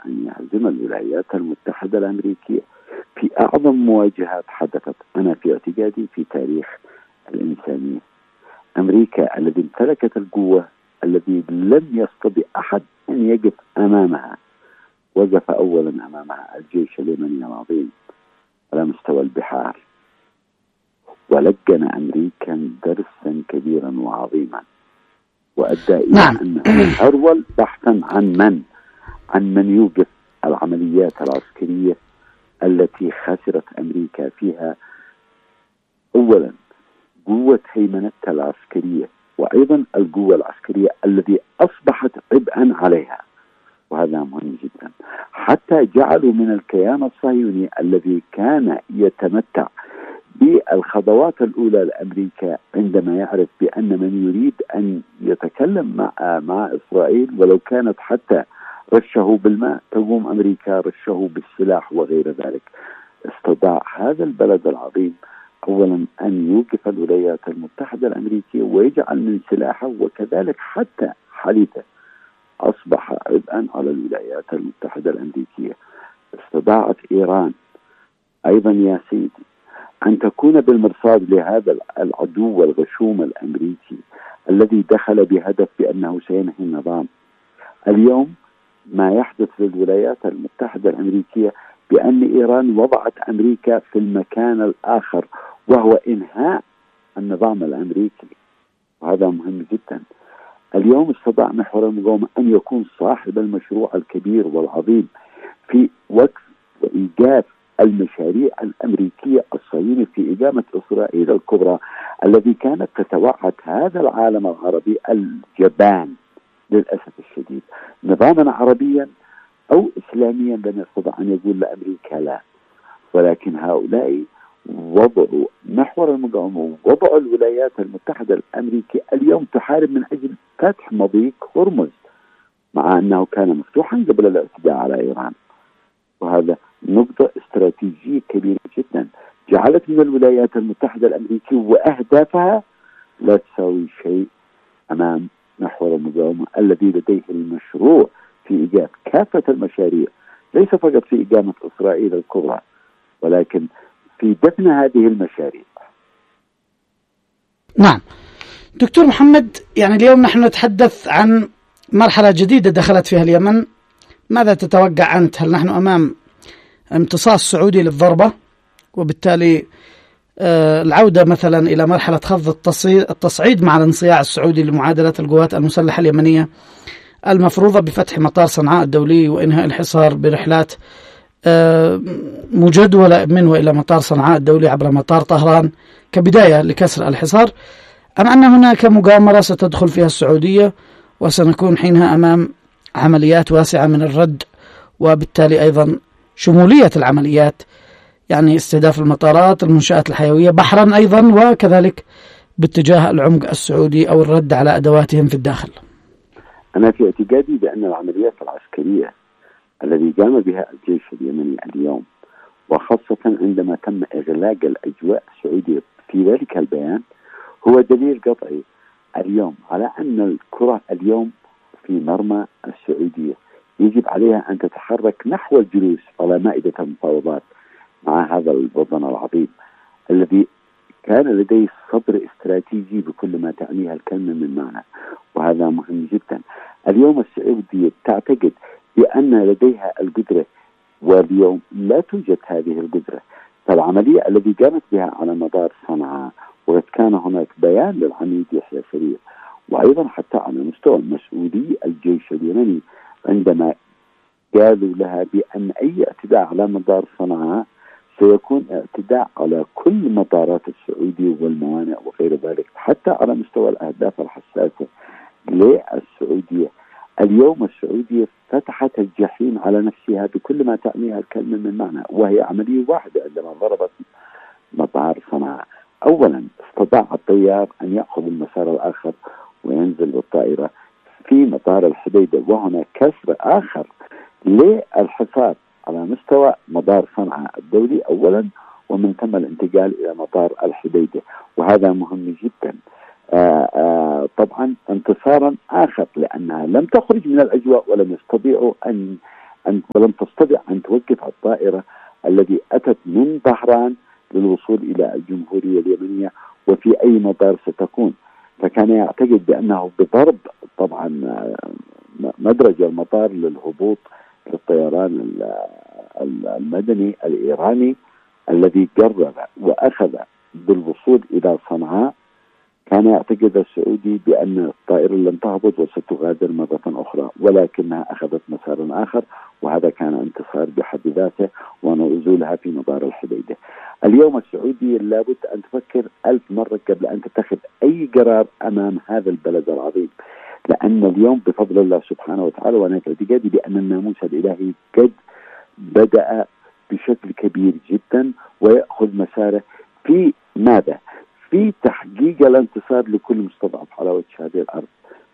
أن يهزم الولايات المتحدة الأمريكية في أعظم مواجهات حدثت أنا في اعتقادي في تاريخ الإنسانية. أمريكا الذي امتلكت القوة الذي لم يستطع أحد أن يقف أمامها، وقف أولا أمامها الجيش اليمني العظيم على مستوى البحار، ولقن أمريكا درسا كبيرا وعظيما، وأدى إلى أنه أرول بحثا عن من يوقف العمليات العسكرية التي خسرت أمريكا فيها أولا قوة هيمنتها العسكرية، وأيضا القوة العسكرية التي أصبحت عبئا عليها، وهذا مهم جدا. حتى جعلوا من الكيان الصهيوني الذي كان يتمتع بالخطوات الأولى لأمريكا عندما يعرف بأن من يريد أن يتكلم مع إسرائيل ولو كانت حتى رشه بالماء تقوم أمريكا رشه بالسلاح وغير ذلك. استطاع هذا البلد العظيم أولا أن يوقف الولايات المتحدة الأمريكية ويجعل من سلاحه وكذلك حتى حليفه أصبح عبئا على الولايات المتحدة الأمريكية. استطاعت إيران أيضا يا سيدي أن تكون بالمرصاد لهذا العدو والغشوم الأمريكي الذي دخل بهدف بأنه سينهي النظام. اليوم ما يحدث للولايات المتحدة الأمريكية بأن إيران وضعت أمريكا في المكان الآخر وهو إنهاء النظام الأمريكي، وهذا مهم جدا. اليوم استطاع محور المقاومة أن يكون صاحب المشروع الكبير والعظيم في وقف وإيقاف المشاريع الأمريكية الصهيونية في إقامة إسرائيل الكبرى الذي كانت تتوعد هذا العالم العربي الجبان للأسف الشديد. نظاما عربيا أو إسلاميا لن يستطيع أن يقول لأمريكا لا، ولكن هؤلاء وضعوا محور المقاومة ووضعوا الولايات المتحدة الأمريكية اليوم تحارب من أجل فتح مضيق هرمز مع أنه كان مفتوحا قبل الاعتداء على إيران، وهذا نقطة استراتيجية كبيرة جدا جعلت من الولايات المتحدة الأمريكية وأهدافها لا تساوي شيء أمام محور المقاومة الذي لديه المشروع في إيجاد كافة المشاريع، ليس فقط في إقامة إسرائيل الكبرى ولكن في دفن هذه المشاريع. نعم دكتور محمد، يعني اليوم نحن نتحدث عن مرحلة جديدة دخلت فيها اليمن، ماذا تتوقع أنت؟ هل نحن أمام امتصاص سعودي للضربة وبالتالي العودة مثلا إلى مرحلة خفض التصعيد مع الانصياع السعودي لمعادلة القوات المسلحة اليمنية المفروضة بفتح مطار صنعاء الدولي وإنهاء الحصار برحلات مجدولة من وإلى مطار صنعاء الدولي عبر مطار طهران كبداية لكسر الحصار، أم أن هناك مغامرة ستدخل فيها السعودية وسنكون حينها أمام عمليات واسعة من الرد وبالتالي أيضا شمولية العمليات، يعني استهداف المطارات المنشآت الحيوية بحرا أيضا وكذلك باتجاه العمق السعودي أو الرد على أدواتهم في الداخل؟ أنا في اعتقادي بأن العمليات العسكرية الذي قام بها الجيش اليمني اليوم وخاصة عندما تم إغلاق الأجواء السعودية في ذلك البيان هو دليل قطعي اليوم على أن الكرة اليوم في مرمى السعودية، يجب عليها أن تتحرك نحو الجلوس على مائدة المفاوضات مع هذا الوطن العظيم الذي كان لديه صبر استراتيجي بكل ما تعنيها الكلمة من معنى، وهذا مهم جدا. اليوم السعودية تعتقد بأن لديها القدرة واليوم لا توجد هذه القدرة، فالعملية التي قامت بها على مدار صنعاء وقد كان هناك بيان للعميد يحيى سريع وأيضا حتى على مستوى مسؤولي الجيش اليمني عندما قالوا لها بأن أي اعتداء على مدار صنعاء سيكون اعتداء على كل مطارات السعودية والموانئ وغير ذلك حتى على مستوى الأهداف الحساسة للسعودية. اليوم السعودية فتحت الجحيم على نفسها بكل ما تعنيها الكلمة من معنى، وهي عملية واحدة عندما ضربت مطار صنعاء. أولا استطاع الطيار أن يأخذ المسار الآخر وينزل بالطائرة في مطار الحديدة، وهنا كسر آخر للحصار على مستوى مطار صنعاء الدولي أولا ومن ثم الانتقال إلى مطار الحديدة، وهذا مهم جدا. طبعا انتصارا آخر لأنها لم تخرج من الأجواء ولم يستطيعوا أن ولم تستطع أن توقف الطائرة التي أتت من طهران للوصول إلى الجمهورية اليمنية وفي أي مطار ستكون. فكان يعتقد بأنه بضرب طبعا مدرج المطار للهبوط للطيران المدني الإيراني الذي قرر وأخذ بالوصول إلى صنعاء، كان يعتقد السعودي بأن الطائرة لن تهبط وستغادر مرة أخرى، ولكنها أخذت مسارا آخر، وهذا كان انتصار بحد ذاته ونزولها في مطار الحديدة. اليوم السعودي لابد أن تفكر 1000 مرة قبل أن تتخذ أي قرار أمام هذا البلد العظيم، لأن اليوم بفضل الله سبحانه وتعالى، وأنا في اعتقادي بأن الناموس الإلهي قد بدأ بشكل كبير جدا ويأخذ مساره في ماذا؟ في تحقيق الانتصار لكل مستضعف على وجه هذه الأرض.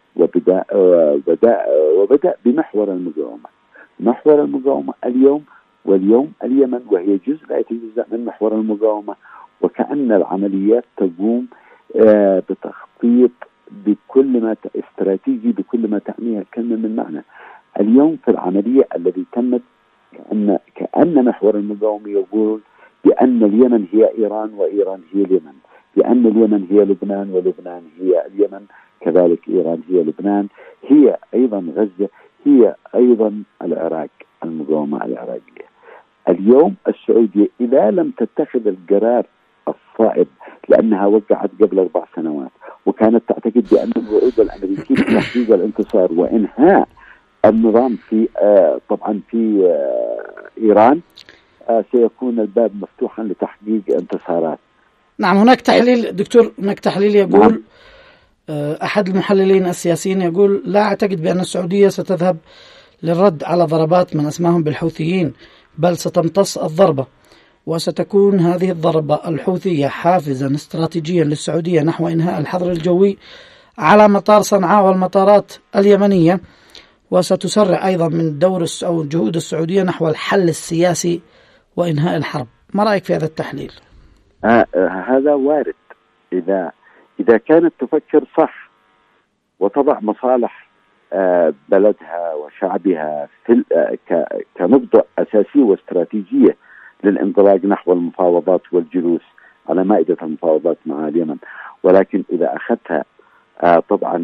وبدأ بمحور المقاومة. محور المقاومة واليوم اليمن، وهي جزء لا يتجزأ من محور المقاومة، وكأن العمليات تقوم بتخطيط بكل ما استراتيجي بكل ما تعنيه الكلمة من معنى. اليوم في العملية التي تمت كأن محور المقاومة يقول بأن اليمن هي إيران وإيران هي اليمن، بأن اليمن هي لبنان ولبنان هي اليمن، كذلك إيران هي لبنان، هي أيضا غزة، هي أيضا العراق، المقاومة العراقية. اليوم السعودية إذا لم تتخذ القرار الصائب، لأنها وقعت قبل 4 سنوات وكانت تعتقد بأن الوعود الأمريكية في تحقيق الانتصار وإنهاء النظام في طبعا في إيران سيكون الباب مفتوحا لتحقيق انتصارات. نعم، هناك تحليل دكتور، هناك تحليل يقول أحد المحللين السياسيين يقول: لا أعتقد بأن السعودية ستذهب للرد على ضربات من أسماهم بالحوثيين، بل ستمتص الضربة، وستكون هذه الضربة الحوثية حافزا استراتيجيا للسعودية نحو إنهاء الحظر الجوي على مطار صنعاء والمطارات اليمنية، وستسرع أيضا من دور أو جهود السعودية نحو الحل السياسي وإنهاء الحرب. ما رأيك في هذا التحليل؟ هذا وارد إذا كانت تفكر صح وتضع مصالح بلدها وشعبها كنقطة أساسية واستراتيجية للانطلاق نحو المفاوضات والجلوس على مائدة المفاوضات مع اليمن. ولكن إذا أخذتها طبعا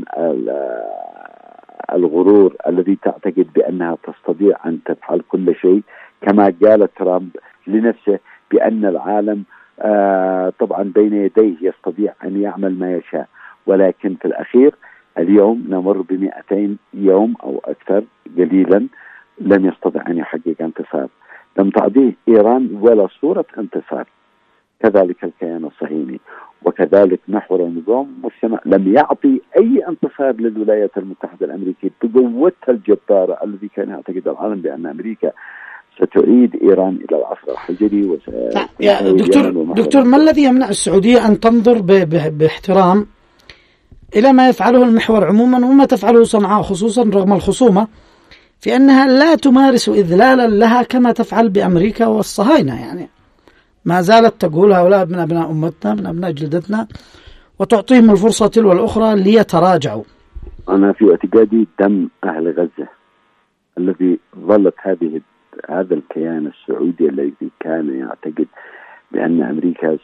الغرور الذي تعتقد بأنها تستطيع أن تفعل كل شيء، كما قال ترامب لنفسه بأن العالم طبعا بين يديه يستطيع أن يعمل ما يشاء، ولكن في الأخير اليوم نمر ب200 يوم أو أكثر قليلا لم يستطع أن يحقق انتصار، لم تعطيه إيران ولا صورة انتصار، كذلك الكيان الصهيوني وكذلك محور المقاومة والسماء لم يعطي أي انتصار للولايات المتحدة الأمريكية بقوتها الجبارة الذي كان يعتقد العالم بأن أمريكا ستعيد إيران إلى العصر الحجري. يا دكتور ما الذي يمنع السعودية أن تنظر باحترام إلى ما يفعله المحور عموما وما تفعله صنعاء خصوصا رغم الخصومة في أنها لا تمارس إذلالا لها كما تفعل بأمريكا والصهاينة؟ يعني ما زالت تقول هؤلاء من أبناء أمتنا، من أبناء جلدتنا، وتعطيهم الفرصة تلو الأخرى ليتراجعوا. أنا في اعتقادي دم أهل غزة الذي ظلت هذا الكيان السعودي الذي كان يعتقد بأن أمريكا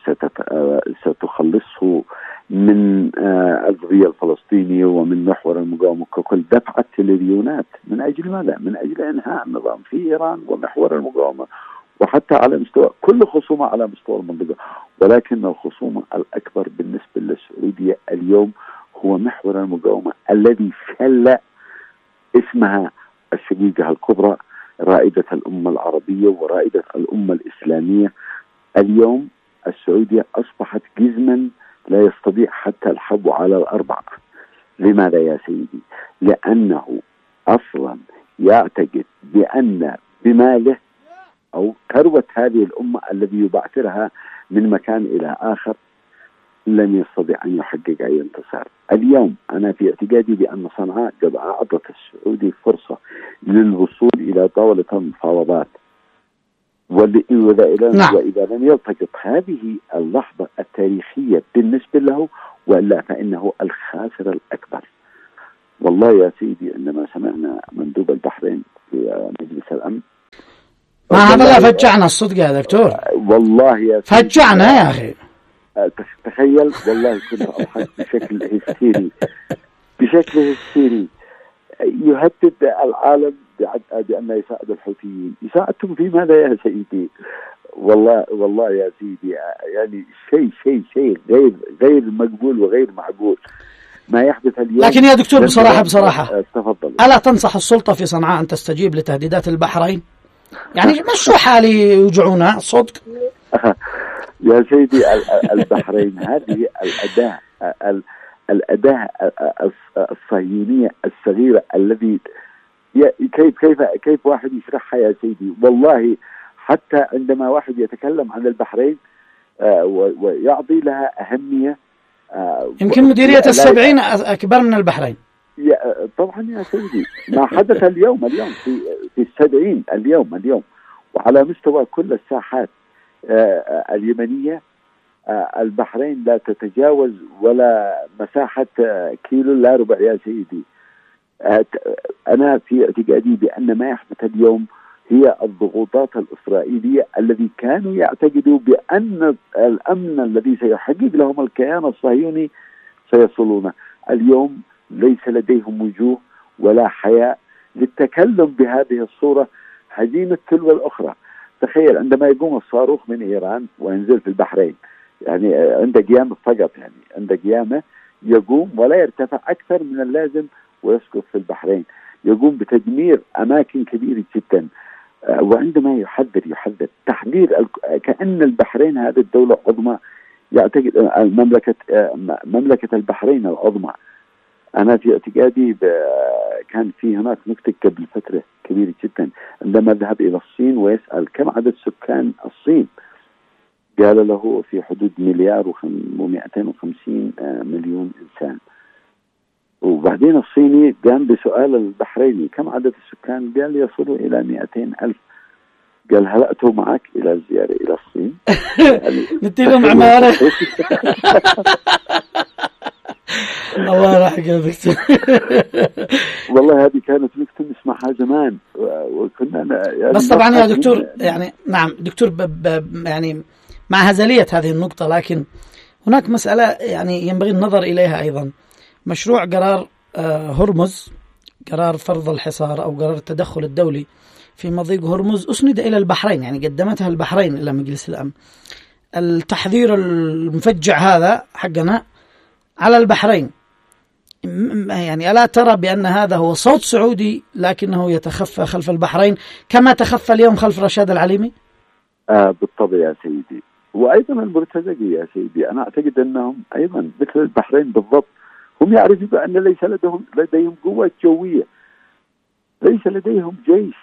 ستخلصه من القضية الفلسطينية ومن محور المقاومة ككل، دفعت تريليونات من أجل ماذا؟ من أجل إنهاء النظام في إيران ومحور المقاومة، وحتى على مستوى كل خصومة على مستوى المنطقة. ولكن الخصومة الأكبر بالنسبة للسعودية اليوم هو محور المقاومة الذي شل اسمها الشقيقة الكبرى، رائدة الأمة العربية ورائدة الأمة الإسلامية. اليوم السعودية أصبحت جزما لا يستطيع حتى الحبو على الأربعة. لماذا يا سيدي؟ لأنه أصلا يعتقد بأن بماله أو ثروة هذه الأمة الذي يبعثرها من مكان إلى آخر لن يستطيع أن يحقق أي انتصار. اليوم أنا في اعتقادي بأن صنعاء قد أعطت السعودي فرصة للوصول إلى طاولة المفاوضات، وإذا لم يلتقط هذه اللحظة التاريخية بالنسبة له وإلا فإنه الخاسر الأكبر. والله يا سيدي عندما سمعنا مندوب البحرين في مجلس الأمن، ما هذا لا فجعنا الصدق يا دكتور، والله يا سيدي فجعنا يا أخي. تخيل والله كنا أضحك بشكل هستيري، بشكل هستيري. يهدد العالم بأن يساعد الحوثيين. يساعدتم في ماذا يا سيدي؟ والله يا سيدي يعني شيء غير مقبول وغير معقول ما يحدث اليوم. لكن يا دكتور بصراحة تفضل. ألا تنصح السلطة في صنعاء أن تستجيب لتهديدات البحرين؟ يعني مش حالي يوجعونا صدق. يا سيدي البحرين هذه الأداة الصهيونية الصغيرة الذي كيف واحد يشرحها يا سيدي؟ والله حتى عندما واحد يتكلم عن البحرين ويعطي لها أهمية، يمكن مديرية ال70 أكبر من البحرين. طبعا يا سيدي ما حدث اليوم في ال70 اليوم وعلى مستوى كل الساحات اليمنية، البحرين لا تتجاوز ولا مساحة كيلو لا ربع يا سيدي. أنا في اعتقادي بأن ما يحدث اليوم هي الضغوطات الإسرائيلية الذي كانوا يعتقدوا بأن الأمن الذي سيحقق لهم الكيان الصهيوني سيصلونه. اليوم ليس لديهم وجوه ولا حياء للتكلم بهذه الصورة هزيمة تلو الأخرى. تخيل عندما يقوم الصاروخ من إيران وينزل في البحرين، يعني عند قيامة فقط، يعني عند قيامة يقوم ولا يرتفع أكثر من اللازم ويسقط في البحرين، يقوم بتدمير أماكن كبيرة جدا. وعندما يحذر تحذير كأن البحرين هذه الدولة عظمى، يعتقد مملكة البحرين العظمى. أنا في اعتقادي كان في هناك نكتة قبل فترة كبيرة جدا عندما ذهب إلى الصين ويسأل كم عدد سكان الصين، قال له في حدود 1,250 مليون إنسان. وبعدين الصيني قام بسؤال البحريني كم عدد السكان، قال يصلوا إلى 200,000. قال هل أتوا معك إلى الزيارة إلى الصين؟ نتيلهم عمارة. الله يرحمك يا دكتور. والله هذه كانت نكتة نسمعها زمان وكنا يعني بس طبعا يا دكتور يعني نعم دكتور يعني مع هزلية هذه النقطة، لكن هناك مسألة يعني ينبغي النظر إليها أيضا. مشروع قرار هرمز، قرار فرض الحصار أو قرار التدخل الدولي في مضيق هرمز أسند إلى البحرين، يعني قدمتها البحرين إلى مجلس الأمن. التحذير المفجع هذا حقنا على البحرين، يعني ألا ترى بأن هذا هو صوت سعودي لكنه يتخفى خلف البحرين كما تخفى اليوم خلف رشاد العليمي؟ بالطبع يا سيدي. وأيضا المرتزقة يا سيدي أنا أعتقد أنهم أيضا مثل البحرين بالضبط، هم يعرفون بأن ليس لديهم قوة جوية، ليس لديهم جيش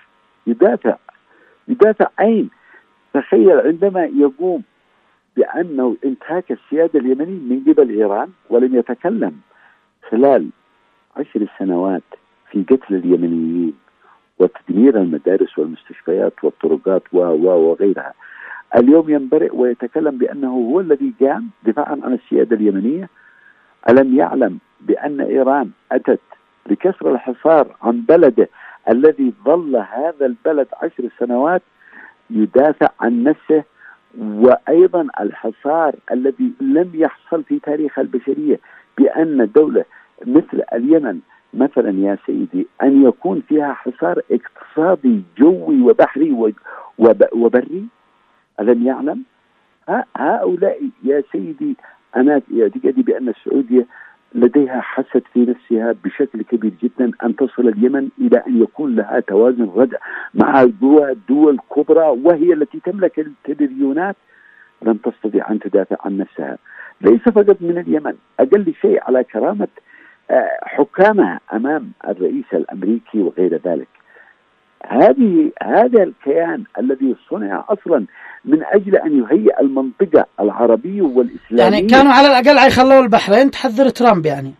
يدافع عين. تخيل عندما يقوم بأنه انتهاك السيادة اليمنية من قبل إيران ولم يتكلم خلال 10 سنوات في قتل اليمنيين وتدمير المدارس والمستشفيات والطرقات وغيرها، اليوم ينبرئ ويتكلم بأنه هو الذي قام دفاعا عن السيادة اليمنية. ألم يعلم بأن إيران أتت لكسر الحصار عن بلده الذي ظل هذا البلد 10 سنوات يدافع عن نفسه، وأيضا الحصار الذي لم يحصل في تاريخ البشرية بأن دولة مثل اليمن مثلا يا سيدي أن يكون فيها حصار اقتصادي جوي وبحري وبري. ألم يعلم؟ هؤلاء يا سيدي أنا أعتقد بأن السعودية لديها حسد في نفسها بشكل كبير جدا أن تصل اليمن إلى أن يكون لها توازن ردع مع دول كبرى وهي التي تملك التريليونات، لم تستطيع أن تدافع عن نفسها، ليس فقط من اليمن، أقل شيء على كرامة حكامها أمام الرئيس الأمريكي وغير ذلك. هذا الكيان الذي صنع أصلا من أجل أن يهيئ المنطقة العربية والإسلامية، يعني كانوا على الأقل يخلوا البحرين تحذر ترامب يعني.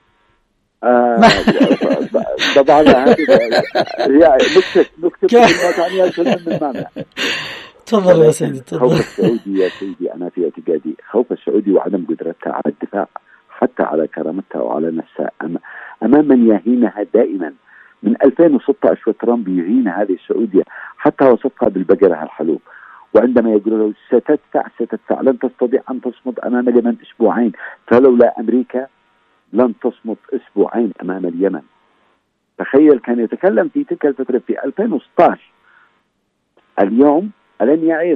طبعا هي نكتة ما تعنيها كلمة من معنى. تفضل يا سيدي. خوف السعودي يا سيدي أنا في اعتقادي خوف السعودي وعدم قدرتها على الدفاع حتى على كرامتها وعلى نفسها أمام من يهينها دائما. من 2016 وترامب يهين هذه السعودية، حتى وصفها بالبقرة الحلوب. وعندما يقول له ستدفع لن تستطيع أن تصمد أمام اليمن أسبوعين، فلولا أمريكا لن تصمد أسبوعين أمام اليمن. تخيل، كان يتكلم في تلك الفترة في 2016. اليوم ألن يعي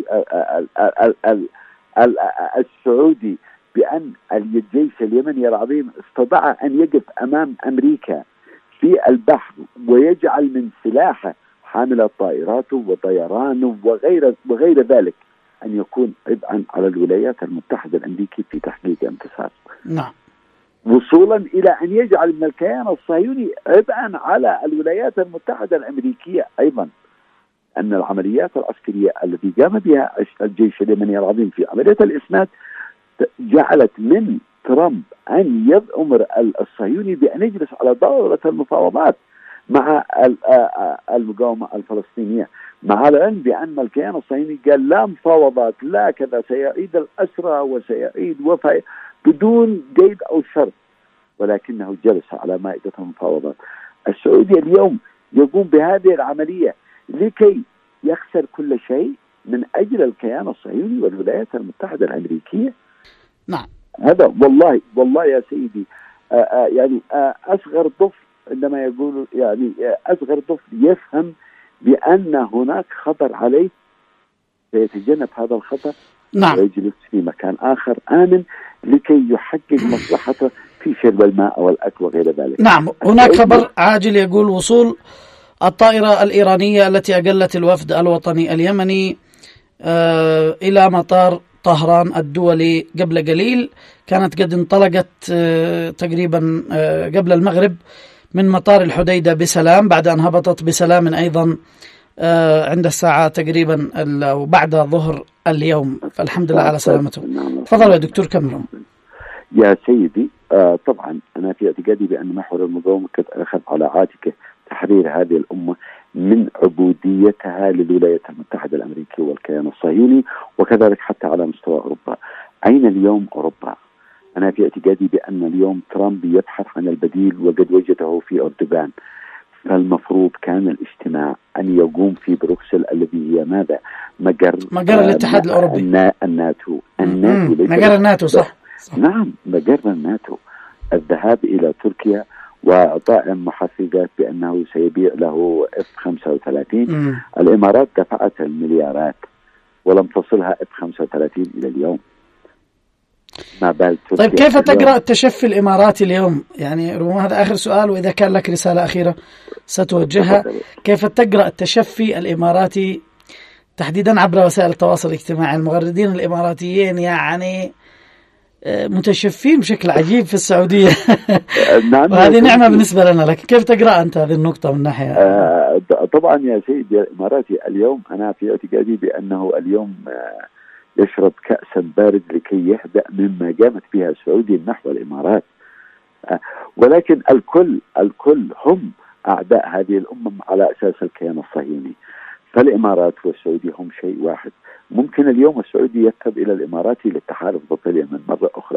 السعودي بأن الجيش اليمني العظيم استطاع أن يقف أمام أمريكا في البحر ويجعل من سلاحه حامل طائراته وطيرانه وغير ذلك أن يكون عبئا على الولايات المتحدة الأمريكية في تحقيق انتصار. نعم. وصولا إلى أن يجعل من الكيان الصهيوني عبئا على الولايات المتحدة الأمريكية أيضا. أن العمليات العسكرية التي قام بها الجيش اليمني العظيم في عملية الإسناد جعلت من ترامب أن يأمر الصهيوني بأن يجلس على طاولة المفاوضات مع المقاومة الفلسطينية، مع العلم بأن الكيان الصهيوني قال لا مفاوضات، لا كذا، سيعيد الأسرى وسيعيد وفاء بدون قيد أو شرط، ولكنه جلس على مائدة المفاوضات. السعودي اليوم يقوم بهذه العملية لكي يخسر كل شيء من أجل الكيان الصهيوني والولايات المتحدة الأمريكية. نعم. هذا والله يا سيدي يعني أصغر طفل عندما يقول يعني أصغر طفل يفهم بأن هناك خطر عليه سيتجنب هذا الخطر. نعم. ويجلس في مكان آخر آمن لكي يحقق مصلحته في شرب الماء والأكل وغير ذلك. نعم. هناك خبر عاجل يقول وصول الطائرة الإيرانية التي أقلت الوفد الوطني اليمني إلى مطار طهران الدولي قبل قليل. كانت قد انطلقت تقريبا قبل المغرب من مطار الحديدة بسلام، بعد أن هبطت بسلام أيضا عند الساعة تقريبا بعد ظهر اليوم، فالحمد لله على سلامته. تفضل يا دكتور كملوا. يا سيدي طبعا أنا في اعتقادي بأن محور المقاومة قد أخذ على عاتقه تحرير هذه الأمة من عبوديتها للولايات المتحدة الأمريكية والكيان الصهيوني، وكذلك حتى على مستوى أوروبا. أين اليوم أوروبا؟ أنا في اعتقادي بأن اليوم ترامب يبحث عن البديل وقد وجده في أردوغان. فالمفروض كان الاجتماع أن يقوم في بروكسل الذي هي ماذا؟ مقر الاتحاد الأوروبي، الناتو. مقر الناتو، صح. نعم، مقر الناتو. الذهاب إلى تركيا وإعطاء محفزات بأنه سيبيع له F-35. الإمارات دفعت المليارات ولم تصلها F-35 إلى اليوم. ما بال تركيا. طيب كيف تقرأ التشفي الإماراتي اليوم؟ يعني ربما هذا آخر سؤال، وإذا كان لك رسالة أخيرة ستوجهها. كيف تقرأ التشفي الإماراتي تحديدا عبر وسائل التواصل الاجتماعي؟ المغردين الإماراتيين يعني متشفين بشكل عجيب في السعودية. نعم. وهذه نعمة بالنسبة لنا، لكن كيف تقرأ أنت هذه النقطة من ناحية؟ طبعا يا سيدي الإماراتي اليوم أنا في اعتقادي بأنه اليوم يشرب كأسا بارد لكي يهدأ مما قامت بها السعودية نحو الإمارات. ولكن الكل هم أعداء هذه الأمم على أساس الكيان الصهيوني. فالإمارات والسعودية هم شيء واحد. ممكن اليوم السعودي يذهب إلى الإماراتي للتحالف ضد اليمن مرة أخرى.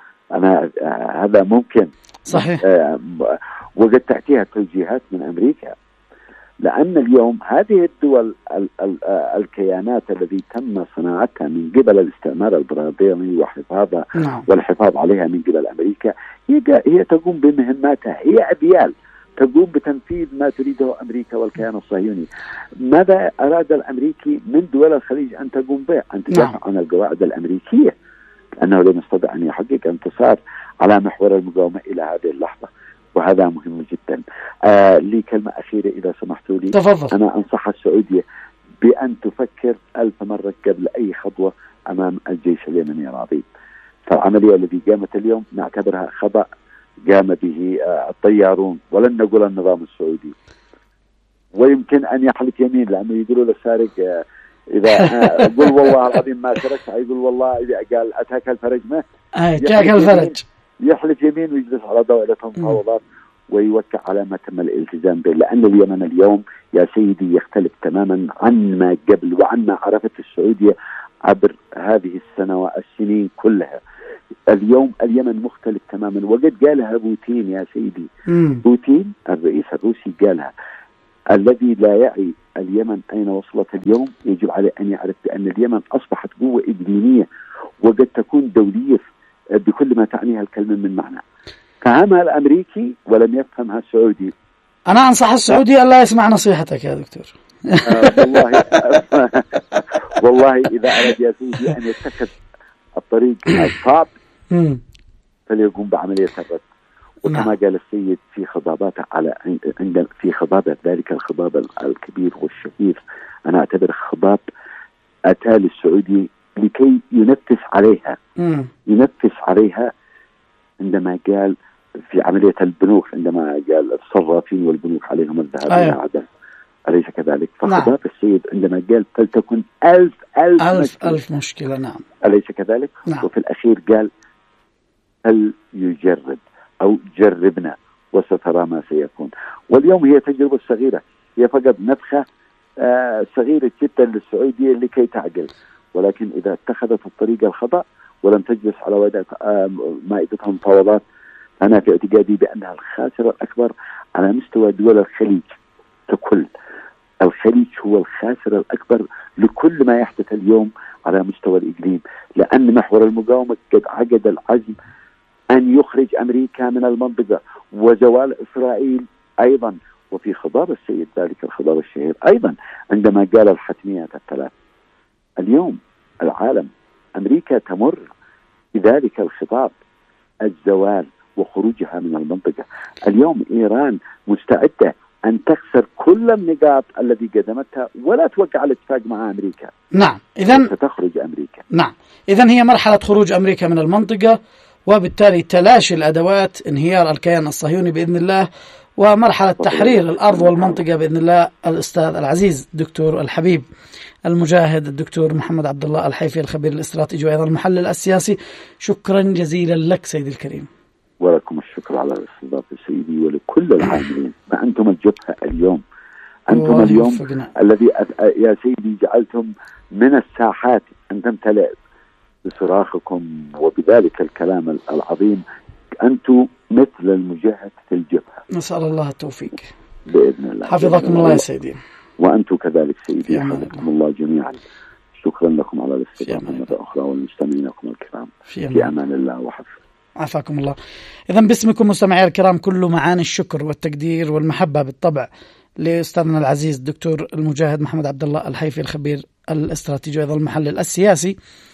هذا ممكن. صحيح. وقد تأتيها توجيهات من أمريكا، لأن اليوم هذه الدول الكيانات التي تم صناعتها من قبل الاستعمار البريطاني والحفاظ عليها من قبل أمريكا هي تقوم بمهماتها، هي أبيال تقوم بتنفيذ ما تريده أمريكا والكيان الصهيوني. ماذا أراد الأمريكي من دول الخليج أن تقوم به؟ أن تدافع عن القواعد الأمريكية، لأنه لم يستطع أن يحقق انتصار على محور المقاومة إلى هذه اللحظة، وهذا مهم جدا. لي كلمة أخيرة إذا سمحتوا لي. تفضل. أنا أنصح السعودية بأن تفكر 1000 مرة قبل أي خطوة أمام الجيش اليمني العظيم. فالعملية التي قامت اليوم نعتبرها خطأ قام به الطيارون، ولن نقول النظام السعودي. ويمكن أن يحلف يمين، لأنه يقولوا للسارق إذا قل والله العظيم ما سرقت، يقول والله إذا قال أتاك الفرج ما جاك الفرج، يحلف يمين ويجلس على طاولة مفاوضات ويوقع على ما تم الالتزام به. لأن اليمن اليوم يا سيدي يختلف تماما عن ما قبل وعن ما عرفت السعودية عبر هذه السنين كلها. اليوم اليمن مختلف تماما، وقد قالها بوتين يا سيدي. بوتين الرئيس الروسي قالها: الذي لا يعي اليمن أين وصلت اليوم يجب عليه أن يعرف بأن اليمن أصبحت قوة إقليمية وقد تكون دولية بكل ما تعنيها الكلمة من معنى. فهمها الأمريكي ولم يفهمها السعودي. أنا أنصح السعودي ألا يسمع نصيحتك يا دكتور. والله إذا أراد يا سيدي أن يتخذ الطريق الصعب فليقوم بعملية الرد. وكما قال السيد في خطاباته في خطابه ذلك الخطاب الكبير والشهير، أنا أعتبر خطاب أتى للسعودي لكي ينفس عليها عندما قال في عملية البنوك، عندما قال الصرافين والبنوك عليهم الذهاب والعدم، أليس كذلك؟ فخطاب السيد عندما قال فلتكن ألف مشكلة، نعم، أليس كذلك؟ وفي الأخير قال هل يجرب أو جربنا وسترى ما سيكون. واليوم هي تجربة صغيرة، هي فقط نفخة صغيرة جدا للسعودية لكي تعقل، ولكن إذا اتخذت الطريق الخطأ ولم تجلس على مائدة المفاوضات، أنا في اعتقادي بأنها الخاسر الأكبر على مستوى دول الخليج ككل. الخليج هو الخاسر الأكبر لكل ما يحدث اليوم على مستوى الإقليم، لأن محور المقاومة قد عقد العزم أن يخرج أمريكا من المنطقة وزوال إسرائيل أيضا. وفي خطاب السيد ذلك الخطاب الشهير أيضا عندما قال الحتميات الثلاث، اليوم العالم أمريكا تمر بذلك الخطاب الزوال وخروجها من المنطقة. اليوم إيران مستعدة أن تخسر كل النقاط التي قدمتها ولا توقع الاتفاق مع أمريكا. نعم، إذن ستخرج أمريكا. نعم، إذن هي مرحلة خروج أمريكا من المنطقة، وبالتالي تلاشي الأدوات، انهيار الكيان الصهيوني بإذن الله، ومرحلة تحرير الأرض والمنطقة بإذن الله. الأستاذ العزيز دكتور الحبيب المجاهد الدكتور محمد عبد الله الحيفي، الخبير الاستراتيجي وأيضا المحلل السياسي، شكرا جزيلا لك سيدي الكريم. ولكم الشكر على الاستضافة سيدي، ولكل العاملين. فأنتم الجبهة اليوم، أنتم اليوم الذي يا سيدي جعلتم من الساحات أن تمتلئ بصراخكم وبذلك الكلام العظيم. أنتم مثل المجاهد في الجبهة. نسأل الله التوفيق بإذن الله. حفظكم الله يا سيدي. وأنتم كذلك سيدي، حفظكم الله جميعا. شكرا لكم على الاستضافة مرة أخرى، والمستمعينكم الكرام في أمان الله وحفظه. عافاكم الله. إذن باسمكم مستمعي الكرام كل معاني الشكر والتقدير والمحبة بالطبع لأستاذنا العزيز الدكتور المجاهد محمد عبد الله الحيفي، الخبير الاستراتيجي وأيضا المحلل السياسي.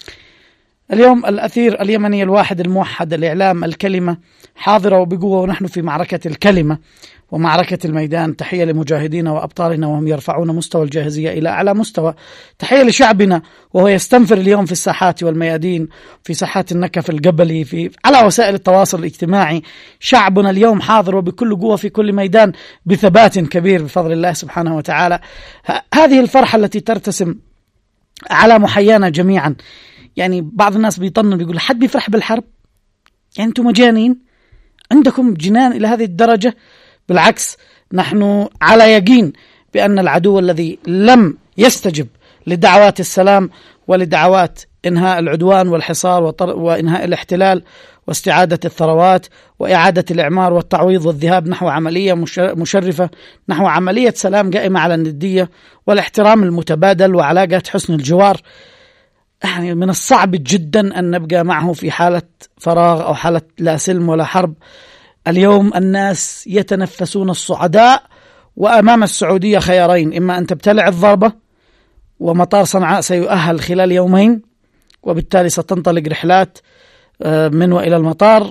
اليوم الأثير اليمني الواحد الموحد، الإعلام، الكلمة حاضرة وبقوة، ونحن في معركة الكلمة ومعركة الميدان. تحية لمجاهدينا وأبطالنا وهم يرفعون مستوى الجاهزية إلى أعلى مستوى. تحية لشعبنا وهو يستنفر اليوم في الساحات والميادين، في ساحات النكف القبلي، على وسائل التواصل الاجتماعي. شعبنا اليوم حاضر وبكل قوة في كل ميدان بثبات كبير بفضل الله سبحانه وتعالى. هذه الفرحة التي ترتسم على محيانا جميعا. يعني بعض الناس بيطنن بيقول حد بيفرح بالحرب؟ يعني أنتم مجانين؟ عندكم جنان إلى هذه الدرجة؟ بالعكس، نحن على يقين بأن العدو الذي لم يستجب لدعوات السلام ولدعوات إنهاء العدوان والحصار وإنهاء الاحتلال واستعادة الثروات وإعادة الإعمار والتعويض والذهاب نحو عملية مشرفة، نحو عملية سلام قائمة على الندية والاحترام المتبادل وعلاقات حسن الجوار، يعني من الصعب جدا أن نبقى معه في حالة فراغ أو حالة لا سلم ولا حرب. اليوم الناس يتنفسون الصعداء، وأمام السعودية خيارين: إما أن تبتلع الضربة ومطار صنعاء سيؤهل خلال يومين، وبالتالي ستنطلق رحلات من وإلى المطار،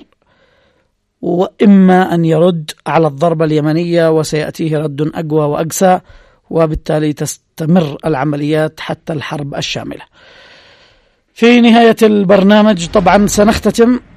وإما أن يرد على الضربة اليمنية وسيأتيه رد أقوى وأقسى، وبالتالي تستمر العمليات حتى الحرب الشاملة. في نهاية البرنامج طبعا سنختتم